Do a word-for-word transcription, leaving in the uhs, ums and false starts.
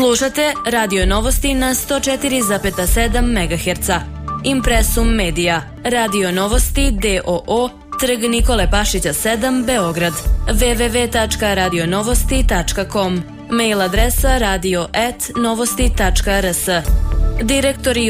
Slušate Radio Novosti na sto četiri zarez sedam megaherca. Impresum Medija. Radio Novosti D O O. Trg Nikole Pašića sedam, Beograd. w w w tačka radio novosti tačka com. Mail adresa radio at novosti tačka r s. Direktori